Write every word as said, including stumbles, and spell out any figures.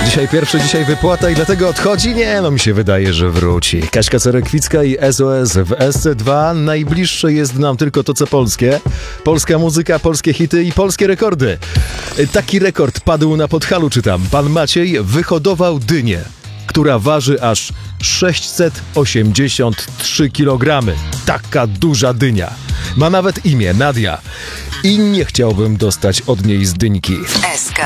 Dzisiaj pierwszy, dzisiaj wypłata i dlatego odchodzi? Nie, no mi się wydaje, że wróci. Kaśka Cerekwicka i S O S w S C dwa. Najbliższe jest nam tylko to, co polskie. Polska muzyka, polskie hity i polskie rekordy. Taki rekord padł na Podhalu, czytam. Pan Maciej wyhodował dynię, która waży aż sześćset osiemdziesiąt trzy kilogramy. Taka duża dynia. Ma nawet imię, Nadia. I nie chciałbym dostać od niej z dyńki. S K